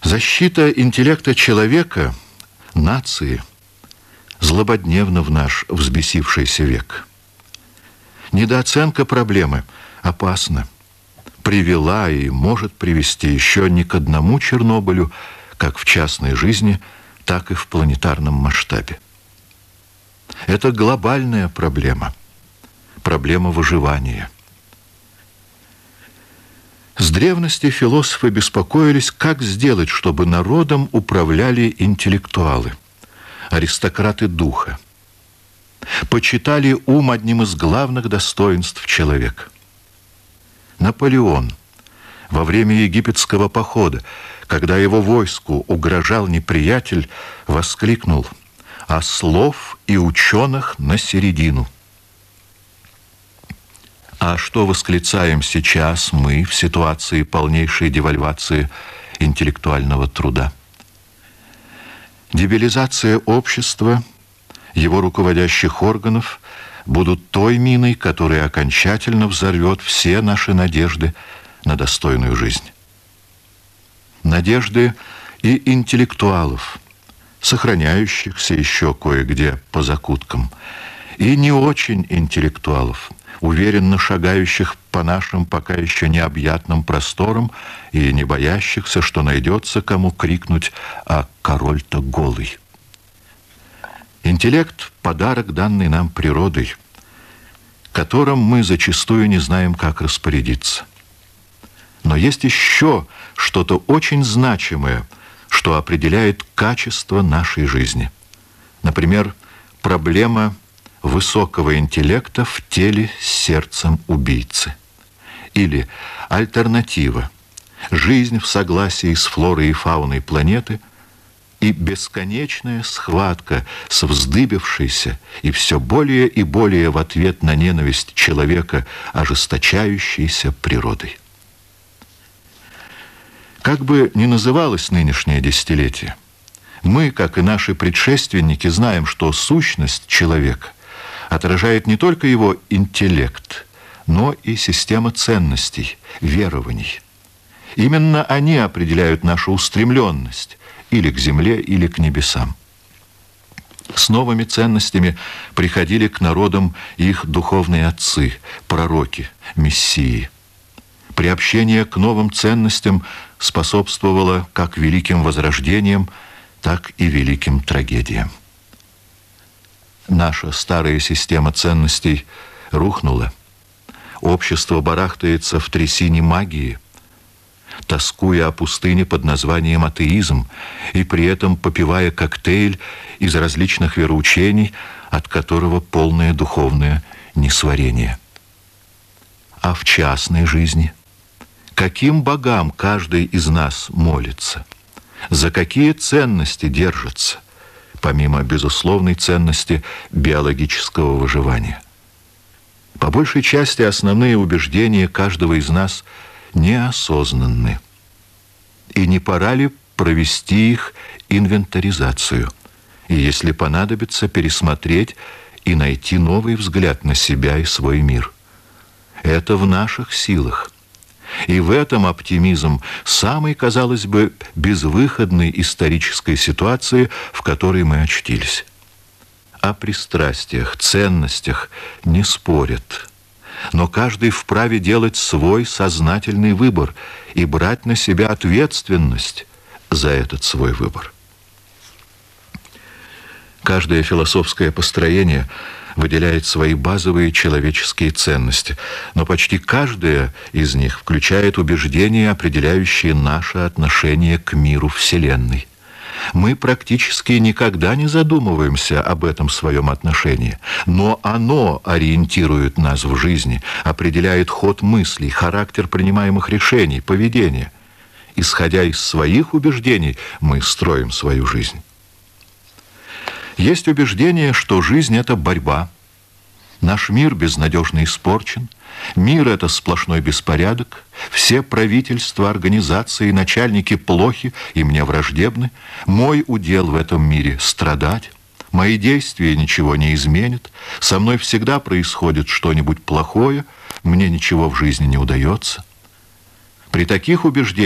Защита интеллекта человека, нации, злободневна в наш взбесившийся век. Недооценка проблемы опасна, привела и может привести еще не к одному Чернобылю, как в частной жизни, так и в планетарном масштабе. Это глобальная проблема, проблема выживания. С древности философы беспокоились, как сделать, чтобы народом управляли интеллектуалы, аристократы духа. Почитали ум одним из главных достоинств человека. Наполеон во время египетского похода, когда его войску угрожал неприятель, воскликнул: «А слов и ученых на середину». А что восклицаем сейчас мы в ситуации полнейшей девальвации интеллектуального труда? Дебилизация общества, его руководящих органов будут той миной, которая окончательно взорвет все наши надежды на достойную жизнь. Надежды и интеллектуалов, сохраняющихся еще кое-где по закуткам, и не очень интеллектуалов, уверенно шагающих по нашим пока еще необъятным просторам и не боящихся, что найдется кому крикнуть: «А король-то голый». Интеллект — подарок, данный нам природой, которым мы зачастую не знаем, как распорядиться. Но есть еще что-то очень значимое, что определяет качество нашей жизни. Например, проблема высокого интеллекта в теле с сердцем убийцы. Или альтернатива — жизнь в согласии с флорой и фауной планеты и бесконечная схватка с вздыбившейся и все более и более в ответ на ненависть человека ожесточающейся природой. Как бы ни называлось нынешнее десятилетие, мы, как и наши предшественники, знаем, что сущность человека отражает не только его интеллект, но и система ценностей, верований. Именно они определяют нашу устремленность или к земле, или к небесам. С новыми ценностями приходили к народам их духовные отцы, пророки, мессии. Приобщение к новым ценностям способствовало как великим возрождениям, так и великим трагедиям. Наша старая система ценностей рухнула. Общество барахтается в трясине магии, тоскуя о пустыне под названием атеизм и при этом попивая коктейль из различных вероучений, от которого полное духовное несварение. А в частной жизни? Каким богам каждый из нас молится? За какие ценности держится, помимо безусловной ценности биологического выживания? По большей части основные убеждения каждого из нас неосознанны. И не пора ли провести их инвентаризацию? И, если понадобится, пересмотреть и найти новый взгляд на себя и свой мир. Это в наших силах. И в этом оптимизм самой, казалось бы, безвыходной исторической ситуации, в которой мы очутились. О пристрастиях, ценностях не спорят, но каждый вправе делать свой сознательный выбор и брать на себя ответственность за этот свой выбор. Каждое философское построение выделяет свои базовые человеческие ценности, но почти каждая из них включает убеждения, определяющие наше отношение к миру Вселенной. Мы практически никогда не задумываемся об этом своем отношении, но оно ориентирует нас в жизни, определяет ход мыслей, характер принимаемых решений, поведение. Исходя из своих убеждений, мы строим свою жизнь. Есть убеждение, что жизнь — это борьба. Наш мир безнадежно испорчен. Мир — это сплошной беспорядок. Все правительства, организации, начальники плохи и мне враждебны. Мой удел в этом мире — страдать. Мои действия ничего не изменят. Со мной всегда происходит что-нибудь плохое. Мне ничего в жизни не удается. При таких убеждениях